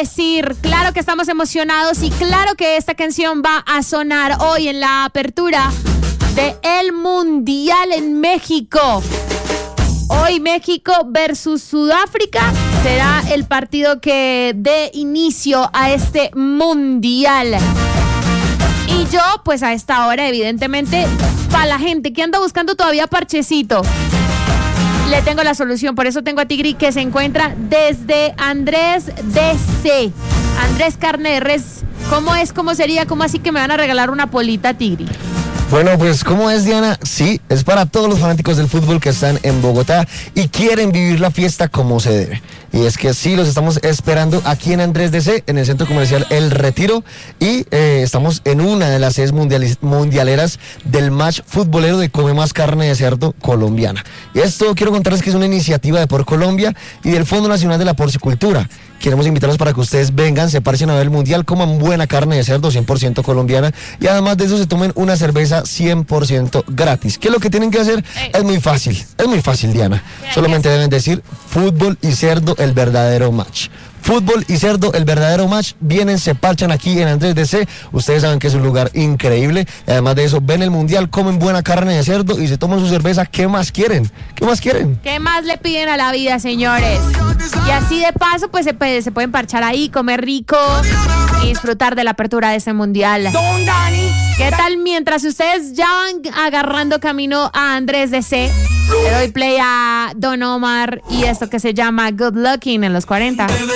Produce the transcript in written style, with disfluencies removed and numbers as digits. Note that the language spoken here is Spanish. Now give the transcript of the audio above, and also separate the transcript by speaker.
Speaker 1: decir, claro que estamos emocionados y claro que esta canción va a sonar hoy en la apertura de el Mundial en México. Hoy México versus Sudáfrica será el partido que dé inicio a este Mundial. Y yo, pues a esta hora, evidentemente, para la gente que anda buscando todavía parchecito, le tengo la solución. Por eso tengo a Tigri, que se encuentra desde Andrés DC. Andrés Carne de Res. ¿Cómo es? ¿Cómo sería? ¿Cómo así que me van a regalar una polita, Tigri?
Speaker 2: Bueno, pues ¿cómo es, Diana? Sí, es para todos los fanáticos del fútbol que están en Bogotá y quieren vivir la fiesta como se debe. Y es que sí, los estamos esperando aquí en Andrés DC, en el Centro Comercial El Retiro, y estamos en una de las sedes mundialeras del match futbolero de Come Más Carne de Cerdo colombiana. Y esto quiero contarles que es una iniciativa de Por Colombia y del Fondo Nacional de la Porcicultura. Queremos invitarlos para que ustedes vengan, se parchen a ver el Mundial, coman buena carne de cerdo 100% colombiana y además de eso se tomen una cerveza 100% gratis. ¿Qué es lo que tienen que hacer? Es muy fácil, Diana. Solamente deben decir fútbol y cerdo, el verdadero match. Fútbol y cerdo, el verdadero match. Vienen, se parchan aquí en Andrés DC. Ustedes saben que es un lugar increíble. Además de eso, ven el Mundial, comen buena carne de cerdo y se toman su cerveza. ¿Qué más quieren? ¿Qué más quieren?
Speaker 1: ¿Qué más le piden a la vida, señores? Y así de paso, pues se pueden parchar ahí, comer rico y disfrutar de la apertura de este Mundial. ¿Qué tal mientras ustedes ya van agarrando camino a Andrés DC? Le doy play a Don Omar y esto que se llama Good Looking en los 40.